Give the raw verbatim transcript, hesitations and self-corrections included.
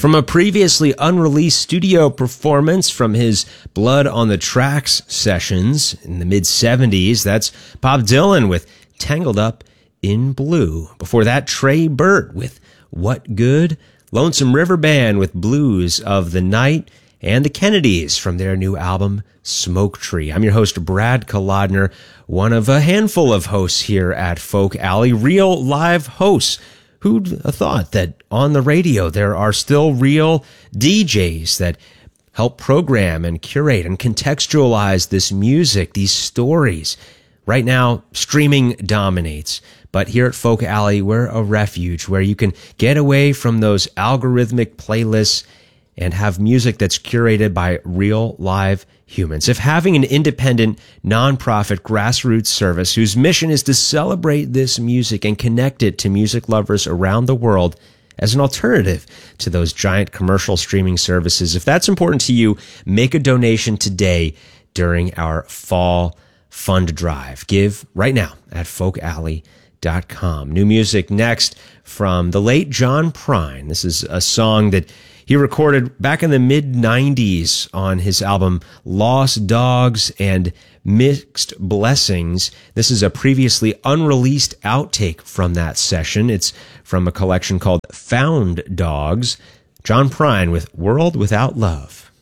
From a previously unreleased studio performance from his Blood on the Tracks sessions in the mid seventies, that's Bob Dylan with Tangled Up in Blue. Before that, Trey Burt with What Good? Lonesome River Band with Blues of the Night, and the Kennedys from their new album, Smoke Tree. I'm your host, Brad Kolodner, one of a handful of hosts here at Folk Alley, real live hosts. Who'd have thought that on the radio there are still real D Js that help program and curate and contextualize this music, these stories. Right now, streaming dominates. But here at Folk Alley, we're a refuge where you can get away from those algorithmic playlists and have music that's curated by real live humans. If having an independent, nonprofit grassroots service whose mission is to celebrate this music and connect it to music lovers around the world as an alternative to those giant commercial streaming services, if that's important to you, make a donation today during our fall fund drive. Give right now at folk alley dot com. New music next from the late John Prine. This is a song that he recorded back in the mid nineties on his album Lost Dogs and Mixed Blessings. This is a previously unreleased outtake from that session. It's from a collection called Found Dogs. John Prine with World Without Love.